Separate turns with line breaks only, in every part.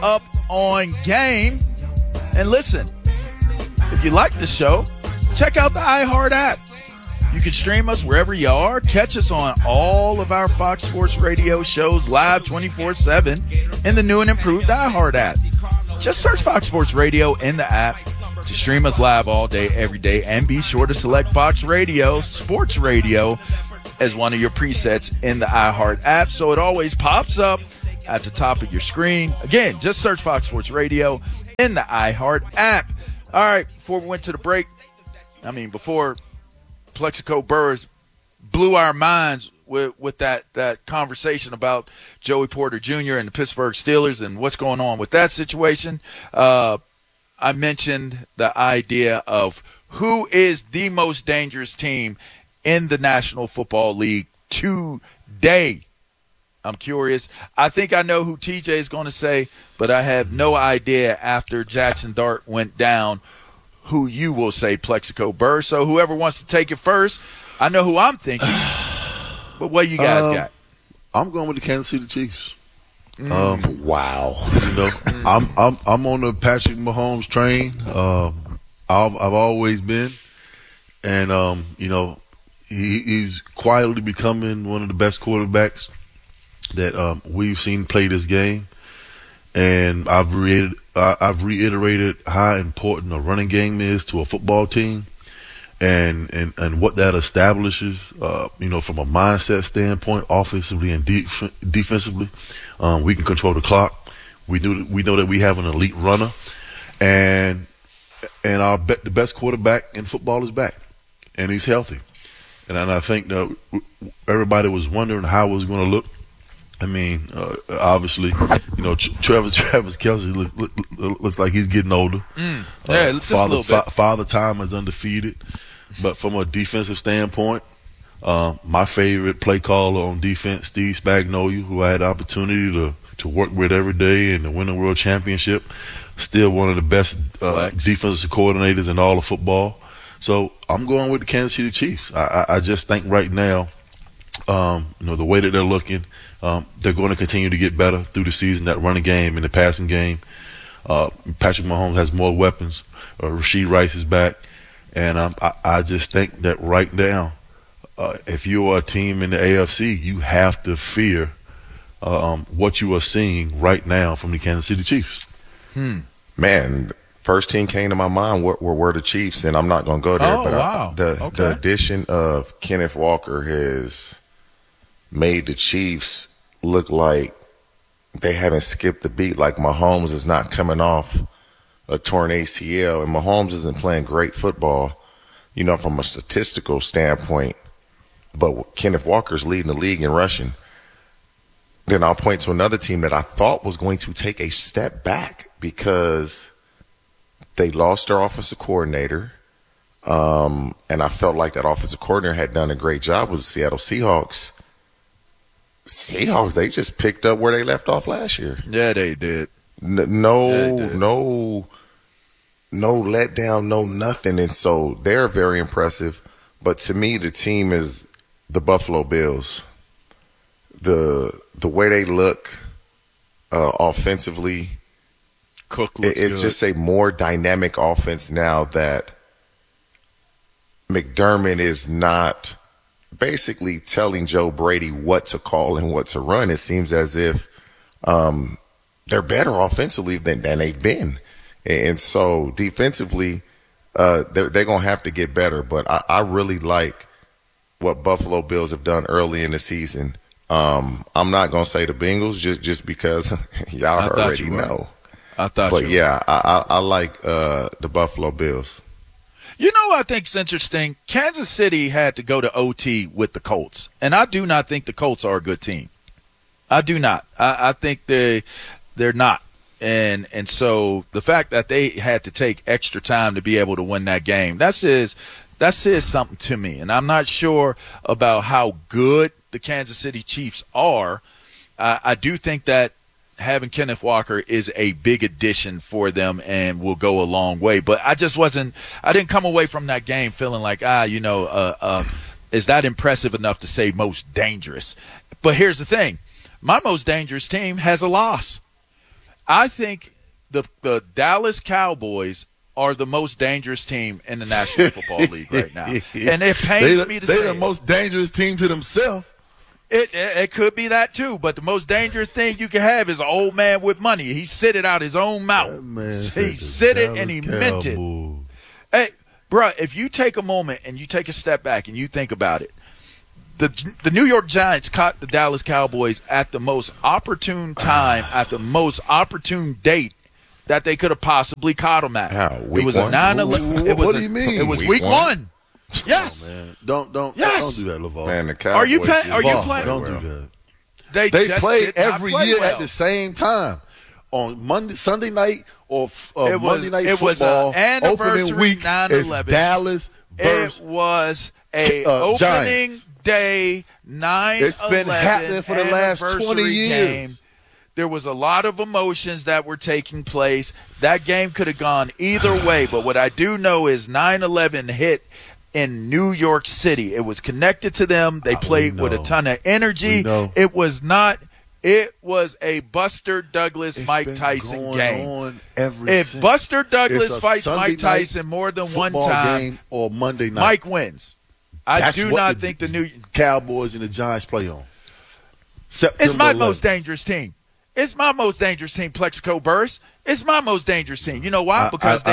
Up On Game. And listen, if you like the show, check out the iHeart app. You can stream us wherever you are. Catch us on all of our Fox Sports Radio shows live 24/7 in the new and improved iHeart app. Just search Fox Sports Radio in the app to stream us live all day, every day. And be sure to select Fox Radio, Sports Radio, as one of your presets in the iHeart app, so it always pops up at the top of your screen. Again, just search Fox Sports Radio in the iHeart app. All right, before we went to the break, before Plexico Burress blew our minds with that conversation about Joey Porter Jr. and the Pittsburgh Steelers and what's going on with that situation, I mentioned the idea of who is the most dangerous team in the National Football League today. I'm curious. I think I know who TJ is going to say, but I have no idea after Jackson Dart went down who you will say, Plexico Burress. So whoever wants to take it first, I know who I'm thinking. But what you guys got?
I'm going with the Kansas City Chiefs.
Wow.
I'm on the Patrick Mahomes train. I've always been, and he's quietly becoming one of the best quarterbacks that we've seen play this game. And I've reiterated how important a running game is to a football team, and what that establishes. From a mindset standpoint, offensively and defensively, we can control the clock. We know that we have an elite runner, and the best quarterback in football is back, and he's healthy. And I think that everybody was wondering how it was going to look. Obviously, Travis Kelce looks like he's getting older. Father Time is undefeated. But from a defensive standpoint, my favorite play caller on defense, Steve Spagnuolo, who I had the opportunity to work with every day and to win the world championship, still one of the best defensive coordinators in all of football. So I'm going with the Kansas City Chiefs. I just think right now, the way that they're looking, they're going to continue to get better through the season. That running game and the passing game. Patrick Mahomes has more weapons. Rashee Rice is back. And I just think that right now, if you are a team in the AFC, you have to fear what you are seeing right now from the Kansas City Chiefs.
Man, first team came to my mind were the Chiefs, and I'm not going to go there. The addition of Kenneth Walker has made the Chiefs look like they haven't skipped a beat. Like Mahomes is not coming off a torn ACL, and Mahomes isn't playing great football, from a statistical standpoint. But Kenneth Walker's leading the league in rushing. Then I'll point to another team that I thought was going to take a step back because they lost their offensive coordinator. And I felt like that offensive coordinator had done a great job with the Seattle Seahawks. They just picked up where they left off last year.
Yeah, they did.
No letdown, no nothing. And so they're very impressive. But to me, the team is the Buffalo Bills. The way they look offensively,
Cook looks
it's
good.
just a more dynamic offense now that McDermott is not basically telling Joe Brady what to call and what to run. It seems as if they're better offensively than they've been. And so defensively, they're going to have to get better. But I really like what Buffalo Bills have done early in the season. I'm not going to say the Bengals just because y'all already know. I like the Buffalo Bills.
I think's interesting? Kansas City had to go to OT with the Colts, and I do not think the Colts are a good team. I do not. I think they're not. And so the fact that they had to take extra time to be able to win that game, that says something to me. And I'm not sure about how good the Kansas City Chiefs are. I do think that having Kenneth Walker is a big addition for them and will go a long way. But I didn't come away from that game feeling like, is that impressive enough to say most dangerous? But here's the thing. My most dangerous team has a loss. I think the Dallas Cowboys are the most dangerous team in the National Football League right now. And it pains me to say
they're the most dangerous team to themselves.
It could be that too, but the most dangerous thing you can have is an old man with money. He said it out his own mouth. He said it and he meant it. Hey, bro, if you take a moment and you take a step back and you think about it, the New York Giants caught the Dallas Cowboys at the most opportune time, at the most opportune date that they could have possibly caught them at.
It
was a 9-11.
What do you mean?
It was week one. Yes.
Oh, man. Don't do that, LaVar.
Man, the Cowboys.
Are you playing?
Don't do that.
They
play every year at the same time on Sunday night or Monday night football.
It was an anniversary
opening week
9/11.
Dallas versus
it was a opening
Giants.
day 9/11.
It's been happening for the last 20 years.
Game. There was a lot of emotions that were taking place. That game could have gone either way, but what I do know is 9/11 hit in New York City. It was connected to them. They played with a ton of energy. It was a Buster Douglas, Mike Tyson game. If Buster Douglas fights Mike Tyson more than one time,
or Monday night,
Mike wins. I do not think the New
Cowboys and the Giants play on.
It's my most dangerous team. It's my most dangerous team, Plexico Burst. It's my most dangerous team. You know why? Because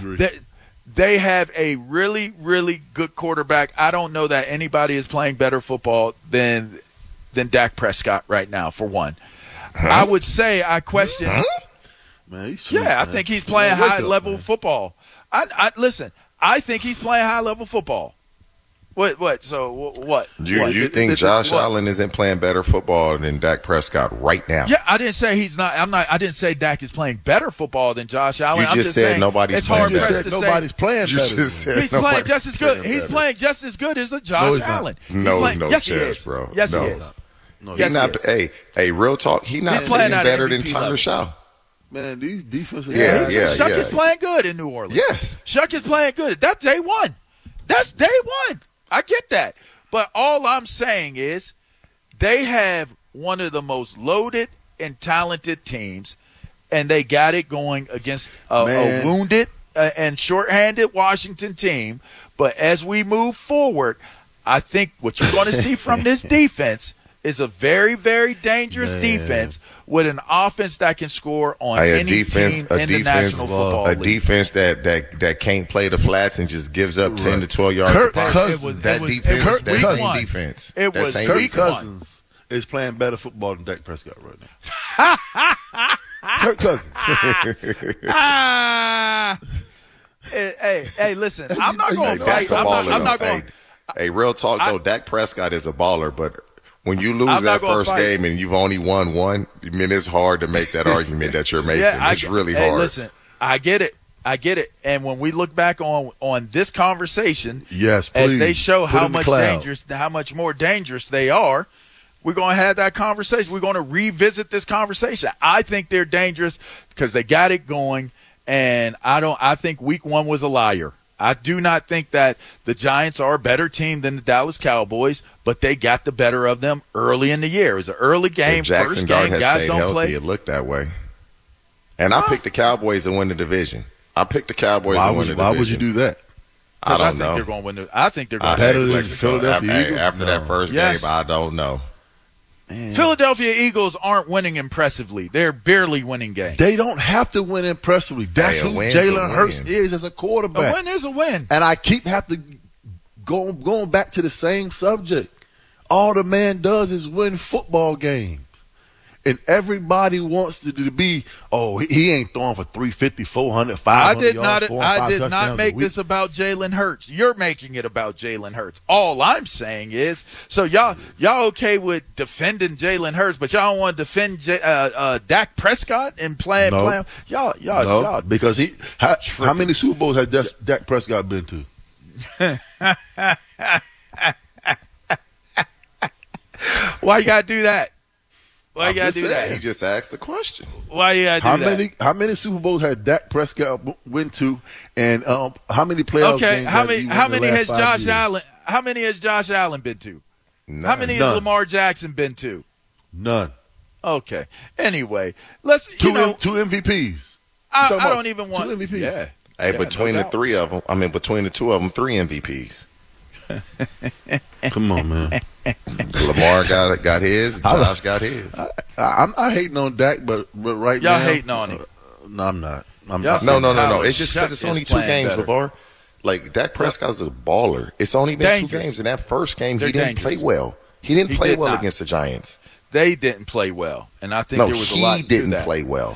they have a really, really good quarterback. I don't know that anybody is playing better football than Dak Prescott right now, for one. I would say I question.
Man, he's sweet,
I think he's playing high-level football. Listen, I think he's playing high-level football. What? So what?
You think Josh Allen isn't playing better football than Dak Prescott right now?
Yeah, I didn't say he's not. I didn't say Dak is playing better football than Josh Allen.
You just said nobody's playing better.
Nobody's playing better.
He's playing just as good. He's playing just as good as Josh Allen.
Yes, he is, bro.
Yes, he is.
No, he's not. Hey, real talk. He's not playing better than Tyler Shaw.
Man, these defensive
Shuck is playing good in New Orleans.
Yes,
Shuck is playing good. That's day one. That's day one. I get that. But all I'm saying is they have one of the most loaded and talented teams, and they got it going against a wounded and shorthanded Washington team. But as we move forward, I think what you're going to see from this defense is a very, very dangerous defense with an offense that can score on any team in the National Football League.
A defense that can't play the flats and just gives up 10 to 12 yards.
Kirk Cousins is playing better football than Dak Prescott right now. Kirk Cousins.
Hey, listen, I'm not going to fight. I'm not going.
Hey, real talk though, Dak Prescott is a baller, but when you lose that first game and you've only won one, I mean, it's hard to make that argument that you're making. It's really hard.
Hey, listen, I get it. And when we look back on this conversation,
yes,
as they show how much more dangerous they are, we're going to have that conversation. We're going to revisit this conversation. I think they're dangerous because they got it going, and I think week one was a liar. I do not think that the Giants are a better team than the Dallas Cowboys, but they got the better of them early in the year. It was an early game,
Jackson
first game.
Dart has
Guys
stayed
don't
healthy.
play.
It looked that way. And I picked the Cowboys to win the division. I picked the Cowboys to win the division.
Why would you do that?
I don't know.
They're going to win. I think they're going to
better than Philadelphia Eagles.
After that first game, I don't know.
Man. Philadelphia Eagles aren't winning impressively. They're barely winning games.
They don't have to win impressively. That's who Jalen Hurts is as a quarterback.
A win is a win.
And I have to going back to the same subject. All the man does is win football games. And everybody wants to be, he ain't throwing for 350, 400, 500 yards.
I did not make this about Jalen Hurts. You're making it about Jalen Hurts. All I'm saying is, so y'all okay with defending Jalen Hurts, but y'all don't want to defend Dak Prescott and playing. Y'all.
Because how many Super Bowls has Dak Prescott been to?
Why you gotta do that? Why you gotta do that?
He just asked the question.
Why you gotta do that?
How many Super Bowls had Dak Prescott went to, and how many playoff games?
How many has Josh Allen? How many has Josh Allen been to?
None.
How many has Lamar Jackson been to?
None.
Okay. Anyway, let's
two MVPs.
I don't even want
2 MVPs.
Yeah.
Hey, between the between the two of them, 3 MVPs.
Come on, man.
Lamar got his. Josh got his.
I'm not hating on Dak, but right
y'all
now,
hating on him.
No, I'm not.
No. It's just because it's only 2 games, LeVar. Like, Dak Prescott's a baller. It's only been 2 games. In that first game, he didn't play well. He didn't play well against the Giants.
They didn't play well, and I think there was a lot to that.
He didn't play well.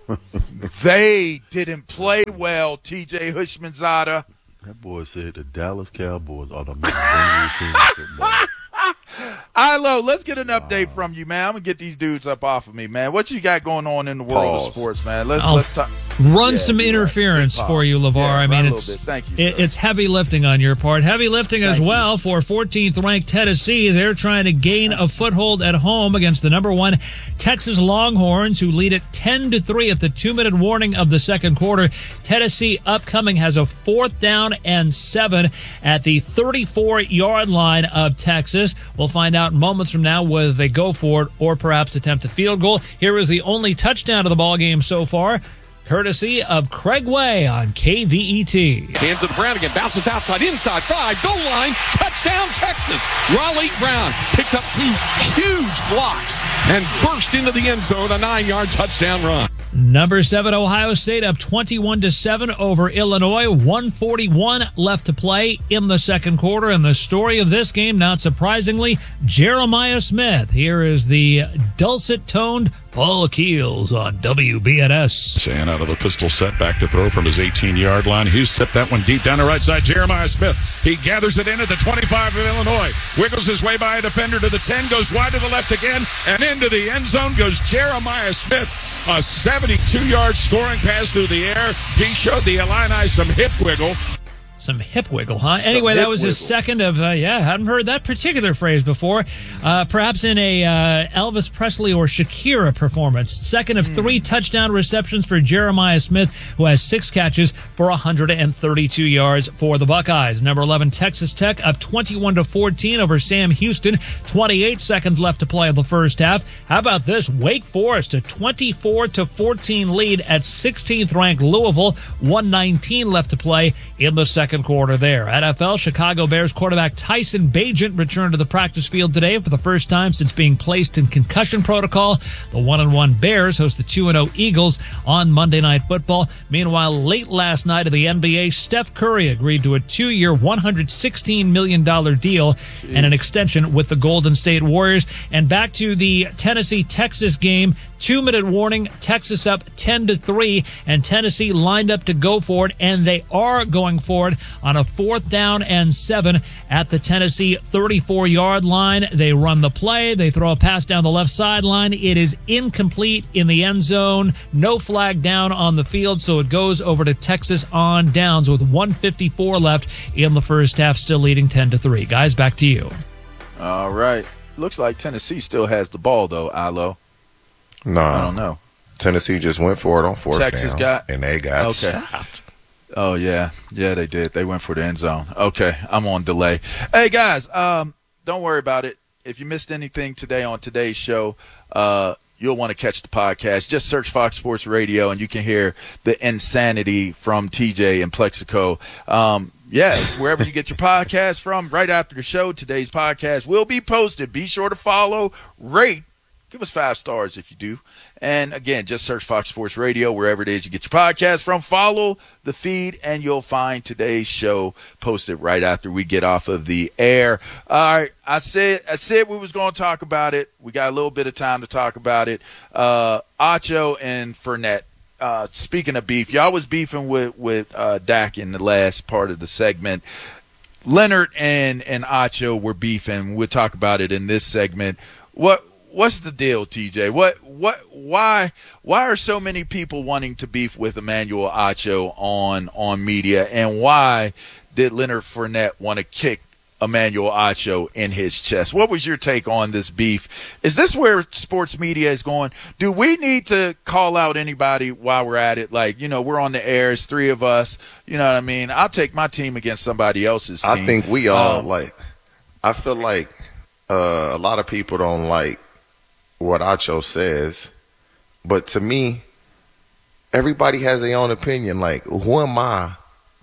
They didn't play well, TJ Houshmandzadeh.
That boy said the Dallas Cowboys are the most dangerous team in football.
Ilo, let's get an update from you, man. I'm going to get these dudes up off of me, man. What you got going on in the world of sports, man? Let's talk.
Run some interference for you, LeVar.
Yeah,
I mean,
Thank you,
it's heavy lifting on your part. Heavy lifting as well for 14th-ranked Tennessee. They're trying to gain a foothold at home against the number 1 Texas Longhorns, who lead it 10-3 at the 2-minute warning of the second quarter. Tennessee upcoming has a 4th down and 7 at the 34-yard line of Texas. We'll find out moments from now whether they go for it or perhaps attempt a field goal. Here is the only touchdown of the ball game so far, courtesy of Craig Way on KVET.
Hands it to Brown again, bounces outside, inside 5, goal line, touchdown Texas. Raleigh Brown picked up 2 huge blocks and burst into the end zone, a 9-yard touchdown run.
Number 7, Ohio State up 21-7 over Illinois. 1:41 left to play in the second quarter. And the story of this game, not surprisingly, Jeremiah Smith. Here is the dulcet-toned Paul Keels on WBNS.
Saying out of the pistol set, back to throw from his 18-yard line. He's stepped that one deep down the right side. Jeremiah Smith. He gathers it in at the 25 of Illinois. Wiggles his way by a defender to the 10. Goes wide to the left again. And into the end zone goes Jeremiah Smith. A 72-yard scoring pass through the air. He showed the Illini some hip wiggle.
Some hip wiggle, huh? Anyway, that was his second of, hadn't heard that particular phrase before. Perhaps in a Elvis Presley or Shakira performance. Second of 3 touchdown receptions for Jeremiah Smith, who has 6 catches for 132 yards for the Buckeyes. Number 11, Texas Tech up 21-14 over Sam Houston. 28 seconds left to play in the first half. How about this? Wake Forest, a 24-14 lead at 16th-ranked Louisville. 1:19 left to play in the second quarter there. NFL, Chicago Bears quarterback Tyson Bagent returned to the practice field today for the first time since being placed in concussion protocol. The 1-1 Bears host the 2-0 Eagles on Monday Night Football. Meanwhile, late last night in the NBA, Steph Curry agreed to a 2-year, $116 million deal and an extension with the Golden State Warriors. And back to the Tennessee-Texas game. 2-minute warning, Texas up 10-3, and Tennessee lined up to go for it, and they are going for it on a 4th down and 7 at the Tennessee 34-yard line. They run the play. They throw a pass down the left sideline. It is incomplete in the end zone. No flag down on the field, so it goes over to Texas on downs with 1:54 left in the first half, still leading 10-3. Guys, back to you.
All right. Looks like Tennessee still has the ball, though, Ilo.
No,
I don't know.
Tennessee just went for it on 4th
Texas
down, and they got stopped.
Oh, yeah. Yeah, they did. They went for the end zone. Okay, I'm on delay. Hey, guys, don't worry about it. If you missed anything today on today's show, you'll want to catch the podcast. Just search Fox Sports Radio, and you can hear the insanity from TJ and Plexico. Wherever you get your podcast from, right after the show, today's podcast will be posted. Be sure to follow, rate, give us 5 stars if you do. And again, just search Fox Sports Radio wherever it is you get your podcast from. Follow the feed, and you'll find today's show posted right after we get off of the air. All right, I said we was going to talk about it. We got a little bit of time to talk about it. Acho and Fournette. Speaking of beef, y'all was beefing with Dak in the last part of the segment. Leonard and Acho were beefing. We'll talk about it in this segment. What's the deal, TJ? Why are so many people wanting to beef with Emmanuel Acho on media, and why did Leonard Fournette want to kick Emmanuel Acho in his chest? What was your take on this beef? Is this where sports media is going? Do we need to call out anybody while we're at it? Like, we're on the air, it's 3 of us. You know what I mean? I'll take my team against somebody else's team.
I think we all I feel like a lot of people don't like what Acho says, but to me, everybody has their own opinion. Like, who am I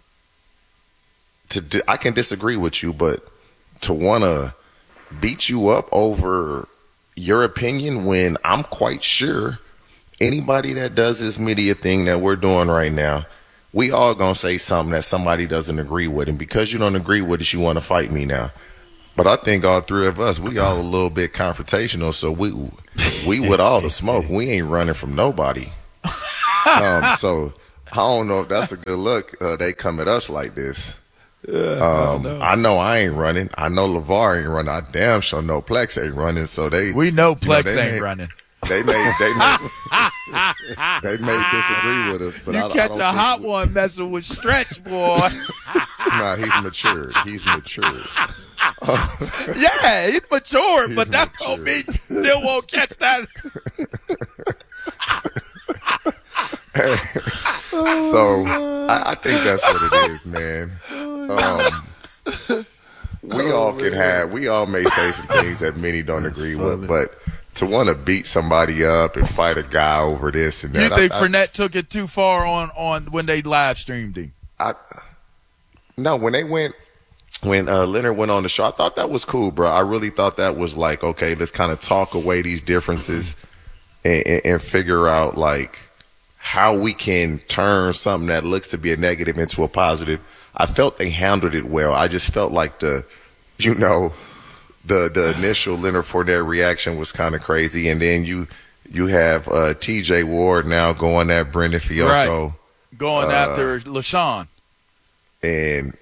I can disagree with you, but to want to beat you up over your opinion when I'm quite sure anybody that does this media thing that we're doing right now, we all gonna say something that somebody doesn't agree with, and because you don't agree with it, you want to fight me now. But I think all three of us, we all a little bit confrontational, so we with all the smoke, we ain't running from nobody. So I don't know if that's a good look. They come at us like this. I know I ain't running. I know LeVar ain't running. I damn sure know Plex ain't running. So we
know Plex ain't running.
They may disagree with us, but
you catch a hot one messing with Stretch, boy.
Nah, he's matured.
Yeah, he's matured, but that don't mean you still won't catch that.
So I think that's what it is, man. We all may say some things that many don't agree with, but to want to beat somebody up and fight a guy over this and that.
You think Fournette took it too far on when they live streamed him?
No, when Leonard went on the show, I thought that was cool, bro. I really thought that was like, okay, let's kind of talk away these differences and figure out like how we can turn something that looks to be a negative into a positive. I felt they handled it well. I just felt like the initial Leonard Fournette reaction was kind of crazy, and then you have T.J. Ward now going at Brendan Fiocco,
right. Going after LaShawn,
and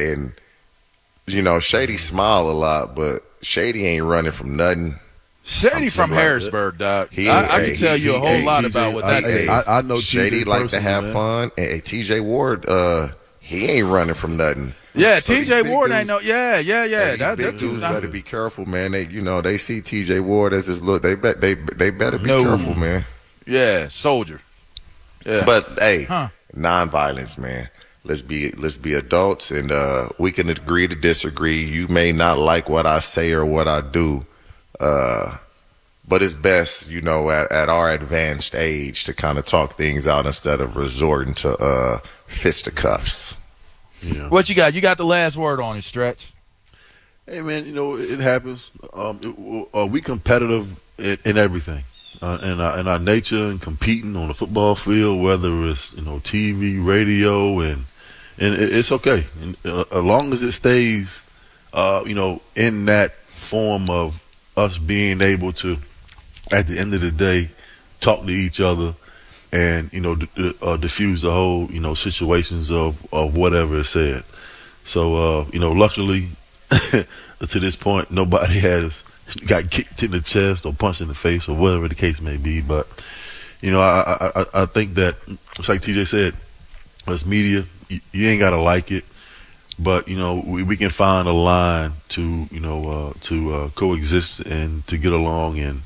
Shady smile a lot, but Shady ain't running from nothing.
Shady from Harrisburg, Doc. I can tell you a whole lot about what that is.
I know
Shady like to have fun, and T.J. Ward, he ain't running from nothing.
Yeah, so T.J. Ward ain't no. Yeah.
These big dudes better be careful, man. They see T.J. Ward as his look. They better be careful, man.
Yeah, soldier. Yeah.
But hey, nonviolence, man. Let's be adults, and we can agree to disagree. You may not like what I say or what I do, but it's best, at our advanced age to kind of talk things out instead of resorting to fisticuffs.
Yeah.
What you got? You got the last word on it, Stretch.
Hey, man, it happens. We competitive in everything, in our nature and competing on the football field, whether it's TV, radio, and it's okay. And, as long as it stays, in that form of us being able to, at the end of the day, talk to each other and diffuse the whole situations of whatever is said. So luckily to this point nobody has got kicked in the chest or punched in the face or whatever the case may be. But I think that it's like TJ said, as media, you ain't gotta like it, but we can find a line to coexist and to get along and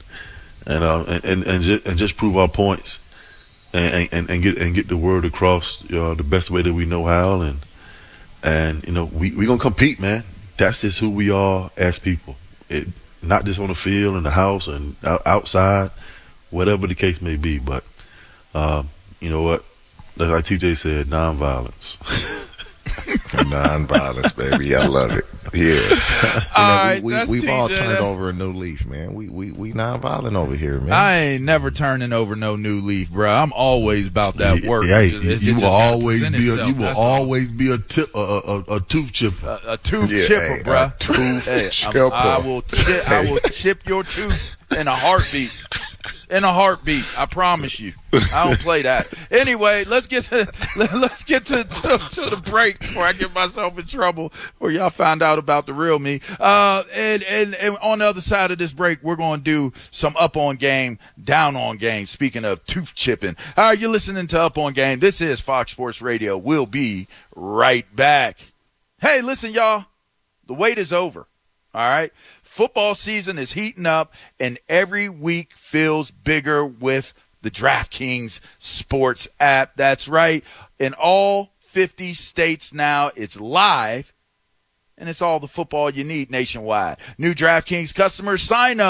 just prove our points and get the word across the best way that we know how, and we gonna compete, man. That's just who we are as people. Not just on the field, in the house, and outside, whatever the case may be. But you know what? Like TJ said, nonviolence.
Nonviolence, baby. I love it. Yeah.
All right,
we've all turned over a new leaf, man. We nonviolent over here, man.
I ain't never turning over no new leaf, bro. I'm always about that work.
You will always be a tooth chipper.
A tooth chipper, bro.
A tooth chipper.
I will chip your tooth in a heartbeat. In a heartbeat, I promise you. I don't play that. Anyway, let's get to the break before I get myself in trouble or y'all find out about the real me. And on the other side of this break, we're going to do some up on game, down on game. Speaking of tooth chipping. All right, you're listening to Up on Game. This is Fox Sports Radio. We'll be right back. Hey, listen, y'all. The wait is over. All right. Football season is heating up, and every week feels bigger with the DraftKings Sports app. That's right. In all 50 states now, it's live, and it's all the football you need nationwide. New DraftKings customers sign up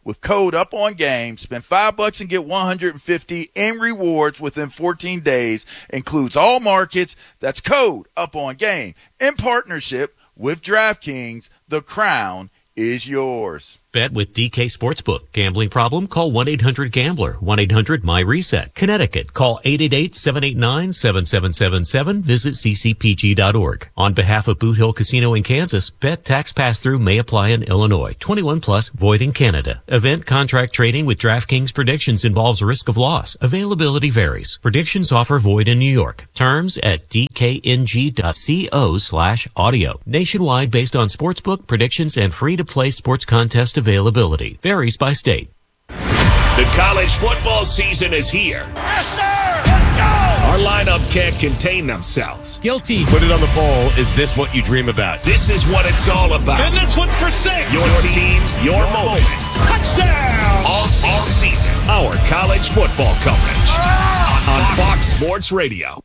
with code UPONGAME. Spend $5 and get $150 in rewards within 14 days. Includes all markets. That's code UPONGAME. In partnership with DraftKings, the crown is yours.
Bet with DK Sportsbook. Gambling problem? Call 1-800-GAMBLER. 1-800-MY-RESET. Connecticut. Call 888-789-7777. Visit ccpg.org. On behalf of Boot Hill Casino in Kansas, bet tax pass-through may apply in Illinois. 21 plus, void in Canada. Event contract trading with DraftKings predictions involves risk of loss. Availability varies. Predictions offer void in New York. Terms at dkng.co/audio. Nationwide based on sportsbook predictions and free-to-play sports contest availability. Varies by state.
The college football season is here.
Yes, sir! Let's go!
Our lineup can't contain themselves.
Guilty.
Put it on the poll. Is this what you dream about?
This is what it's all about.
And this one's for 6.
Your teams, your moments.
Touchdown!
All season. Our college football coverage. On Fox Sports Radio.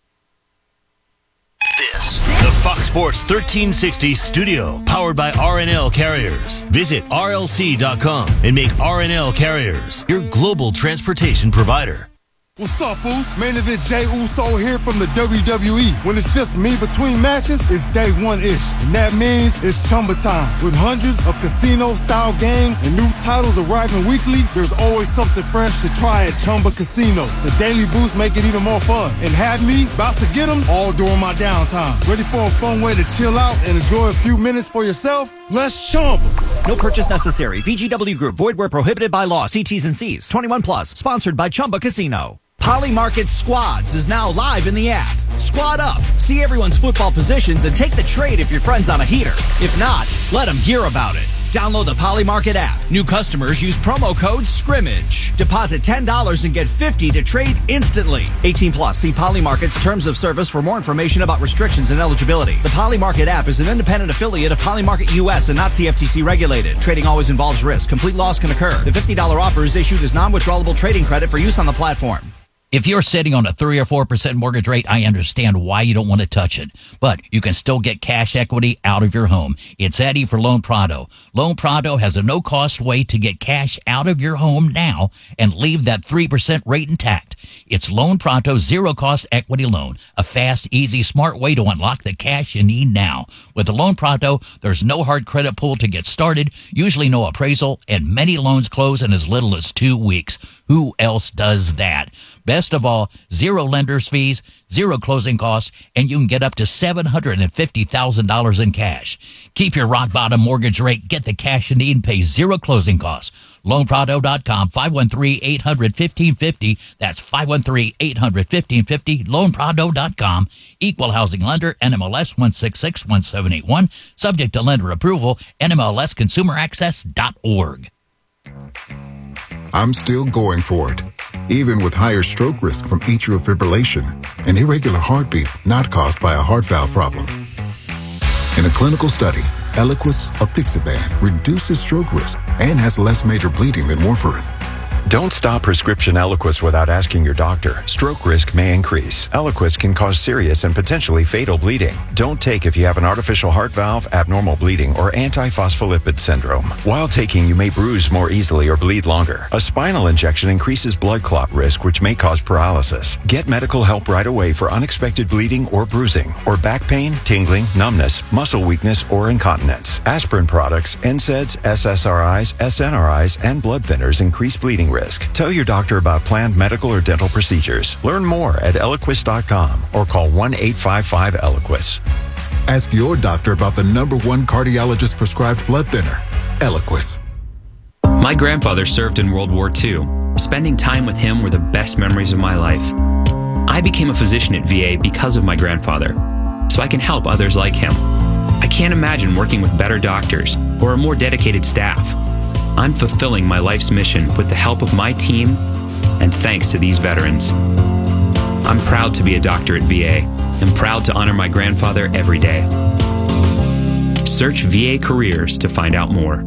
This, the Fox Sports 1360 studio, powered by RNL Carriers. Visit RLC.com and make RNL Carriers your global transportation provider.
What's up, fools? Main event Jey Uso here from the WWE. When it's just me between matches, it's day one-ish. And that means it's Chumba time. With hundreds of casino-style games and new titles arriving weekly, there's always something fresh to try at Chumba Casino. The daily boosts make it even more fun. And have me about to get them all during my downtime. Ready for a fun way to chill out and enjoy a few minutes for yourself? Let's Chumba.
No purchase necessary. VGW Group. Void where prohibited by law. See T's and C's. 21 plus. Sponsored by Chumba Casino. Polymarket Squads is now live in the app. Squad up, see everyone's football positions, and take the trade if your friend's on a heater. If not, let them hear about it. Download the Polymarket app. New customers use promo code SCRIMMAGE. Deposit $10 and get $50 to trade instantly. 18 plus. See Polymarket's terms of service for more information about restrictions and eligibility. The Polymarket app is an independent affiliate of Polymarket US and not CFTC regulated. Trading always involves risk. Complete loss can occur. The $50 offer is issued as non-withdrawable trading credit for use on the platform.
If you're sitting on a 3 or 4% mortgage rate, I understand why you don't want to touch it. But you can still get cash equity out of your home. It's Eddie for Loan Prado. Loan Prado has a no-cost way to get cash out of your home now and leave that 3% rate intact. It's Loan Prado zero-cost equity loan, a fast, easy, smart way to unlock the cash you need now. With the Loan Prado, there's no hard credit pull to get started, usually no appraisal, and many loans close in as little as 2 weeks. Who else does that? Best of all, zero lender's fees, zero closing costs, and you can get up to $750,000 in cash. Keep your rock-bottom mortgage rate, get the cash you need, and pay zero closing costs. LoanPrado.com, 513-800-1550. That's 513-800-1550. LoanPrado.com. Equal housing lender, NMLS 1661781. Subject to lender approval, NMLSconsumeraccess.org.
I'm still going for it, even with higher stroke risk from atrial fibrillation, an irregular heartbeat not caused by a heart valve problem. In a clinical study, Eliquis apixaban reduces stroke risk and has less major bleeding than warfarin.
Don't stop prescription Eliquis without asking your doctor. Stroke risk may increase. Eliquis can cause serious and potentially fatal bleeding. Don't take if you have an artificial heart valve, abnormal bleeding, or antiphospholipid syndrome. While taking, you may bruise more easily or bleed longer. A spinal injection increases blood clot risk, which may cause paralysis. Get medical help right away for unexpected bleeding or bruising, or back pain, tingling, numbness, muscle weakness, or incontinence. Aspirin products, NSAIDs, SSRIs, SNRIs, and blood thinners increase bleeding risk. Tell your doctor about planned medical or dental procedures. Learn more at Eliquis.com or call 1-855-ELIQUIS.
Ask your doctor about the #1 cardiologist prescribed blood thinner, Eliquis.
My grandfather served in World War II. Spending time with him were the best memories of my life. I became a physician at VA because of my grandfather, so I can help others like him. I can't imagine working with better doctors or a more dedicated staff. I'm fulfilling my life's mission with the help of my team and thanks to these veterans. I'm proud to be a doctor at VA and proud to honor my grandfather every day. Search VA Careers to find out more.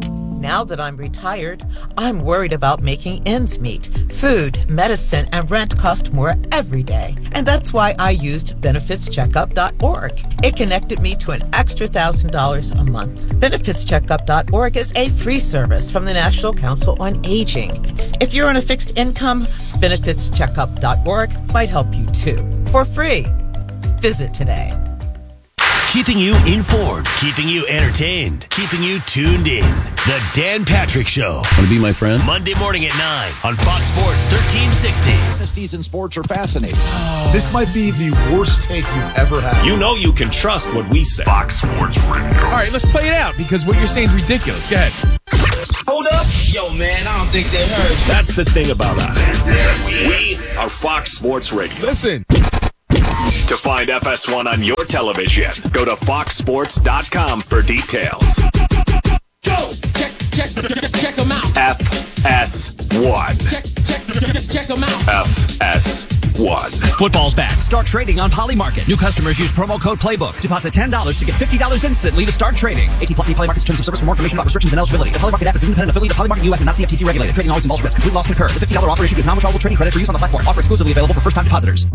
Now that I'm retired, I'm worried about making ends meet. Food, medicine, and rent cost more every day. And that's why I used BenefitsCheckup.org. It connected me to an extra $1,000 a month. BenefitsCheckup.org is a free service from the National Council on Aging. If you're on a fixed income, BenefitsCheckup.org might help you too. For free. Visit today.
Keeping you informed, keeping you entertained, keeping you tuned in. The Dan Patrick Show.
Want to be my friend?
Monday morning at 9 on Fox Sports 1360.
Dynasties in sports are fascinating. This might be the worst take you've ever had.
You know you can trust what we say. Fox Sports Radio.
All right, let's play it out because what you're saying is ridiculous. Go ahead.
Hold up. Yo, man, I don't think they heard.
That's the thing about us. We are Fox Sports Radio.
Listen.
To find FS1 on your television, go to foxsports.com for details.
Go! Check them out.
FS1.
Check them out.
FS1.
Football's back. Start trading on Poly Market. New customers use promo code PLAYBOOK. Deposit $10 to get $50 instantly to start trading. 18 plus Poly Market's terms of service. For more information about restrictions and eligibility. The Poly Market app is an independent affiliate of Poly Market US and not CFTC regulated. Trading always involves risk. Complete loss concurred. The $50 offer issued is non-withdrawable trading credit for use on the platform. Offer exclusively available for first-time depositors.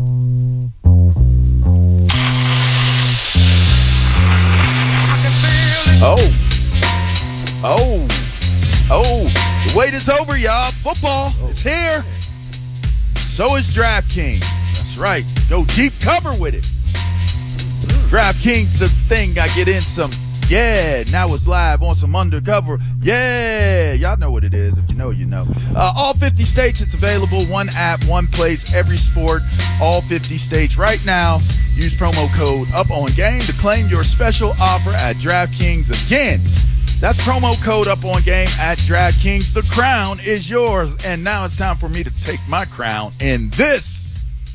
The wait is over, y'all. Football, it's here. So is DraftKings. That's right. Go deep cover with it. DraftKings, the thing I get in some. Yeah, now it's live on some undercover. Yeah, y'all know what it is. If you know, you know. All 50 states, it's available. One app, one place, every sport. All 50 states right now. Use promo code UPONGAME to claim your special offer at DraftKings. Again, that's promo code UPONGAME at DraftKings. The crown is yours. And now it's time for me to take my crown in this.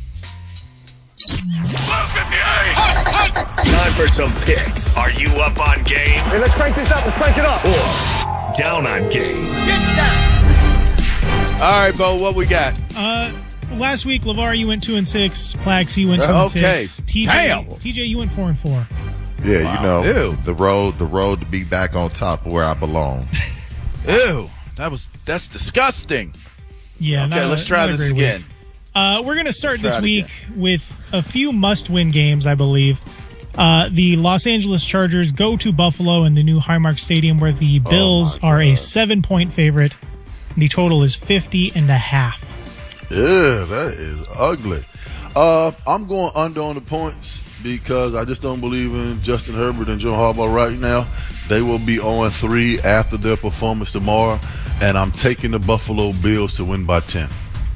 Time for some picks. Are you up on game?
Hey, let's crank this up. Let's crank it up.
Or down on game?
Get down.
All right, Bo, what we got?
Last week, LeVar, you went 2-6. Plax, you went 2-6. TJ, you went 4-4.
Yeah, wow. You know, the road to be back on top of where I belong.
Ew, that's disgusting.
Yeah.
Okay, let's try this again.
We're going to start this week with a few must-win games, I believe. The Los Angeles Chargers go to Buffalo in the new Highmark Stadium, where the Bills are a 7-point favorite. The total is 50.5.
Yeah, that is ugly. I'm going under on the points because I just don't believe in Justin Herbert and Joe Harbaugh right now. They will be 0-3 after their performance tomorrow, and I'm taking the Buffalo Bills to win by 10.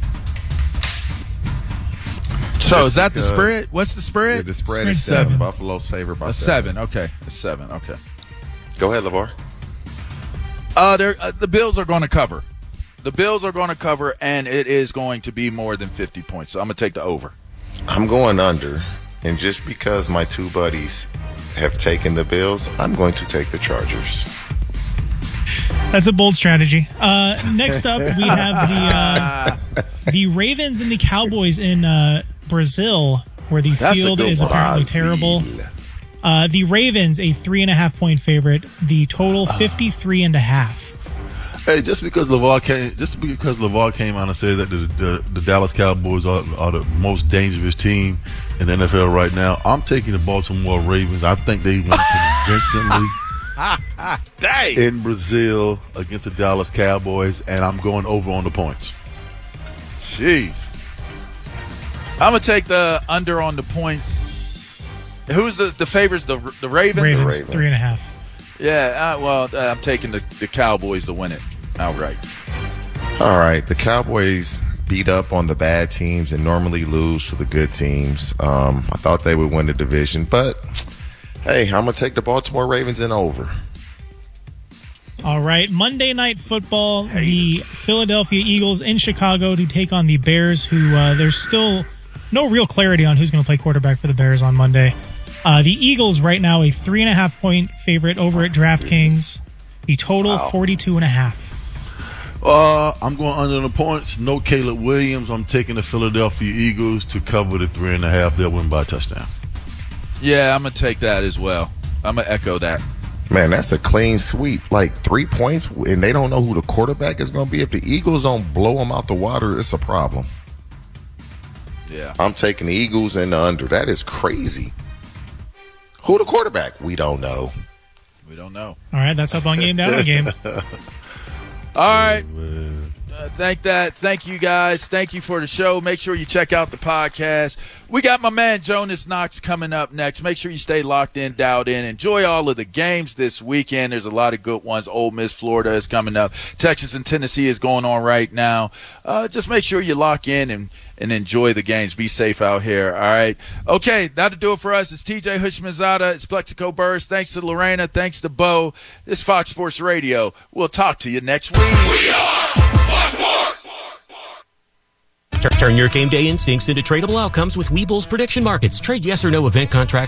So is that the spread? What's the spread?
Yeah, the spread is 7. Buffalo's favored by 7.
Okay, it's 7. Okay.
Go ahead, LeVar.
The Bills are going to cover. The Bills are going to cover, and it is going to be more than 50 points. So I'm going to take the over.
I'm going under, and just because my two buddies have taken the Bills, I'm going to take the Chargers.
That's a bold strategy. Next up, we have the Ravens and the Cowboys in Brazil, where the field is apparently terrible. The Ravens, a 3.5-point favorite. The total 53.5.
Hey, just because LeVar came out and said that the Dallas Cowboys are the most dangerous team in the NFL right now, I'm taking the Baltimore Ravens. I think they won convincingly in Brazil against the Dallas Cowboys, and I'm going over on the points.
Jeez. I'm going to take the under on the points. Who's the favorites? The Ravens?
Ravens, 3.5.
Yeah, I'm taking the Cowboys to win it outright.
All right, the Cowboys beat up on the bad teams and normally lose to the good teams. I thought they would win the division, but hey, I'm going to take the Baltimore Ravens in over.
All right, Monday Night Football, the Philadelphia Eagles in Chicago to take on the Bears, who there's still no real clarity on who's going to play quarterback for the Bears on Monday. The Eagles right now a 3.5-point favorite over at DraftKings. The total 42.5.
I'm going under the points. No Caleb Williams. I'm taking the Philadelphia Eagles to cover the 3.5. They'll win by a touchdown.
Yeah, I'm going to take that as well. I'm going to echo that.
Man, that's a clean sweep. Like 3 points, and they don't know who the quarterback is going to be. If the Eagles don't blow them out the water, it's a problem.
Yeah.
I'm taking the Eagles and the under. That is crazy. Who the quarterback? We don't know.
We don't know.
All right, that's up on Game Down Game.
All right. Thank you guys. Thank you for the show. Make sure you check out the podcast. We got my man Jonas Knox coming up next. Make sure you stay locked in, dialed in. Enjoy all of the games this weekend. There's a lot of good ones. Ole Miss, Florida is coming up. Texas and Tennessee is going on right now. Just make sure you lock in and enjoy the games. Be safe out here. All right. Okay, that'll do it for us. It's TJ Hushmanzada. It's Plexico Burst. Thanks to Lorena. Thanks to Bo. It's Fox Sports Radio. We'll talk to you next week.
We are Fox Sports.
Turn your game day instincts into tradable outcomes with Webull's prediction markets. Trade yes or no event contracts